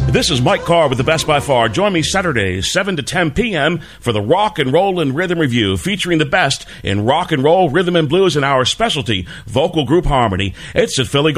This is Mike Carr with the Best by Far. Join me Saturdays, 7 to 10 p.m. for the Rock and Roll and Rhythm Review, featuring the best in rock and roll, rhythm and blues, and our specialty, vocal group harmony. It's at Philly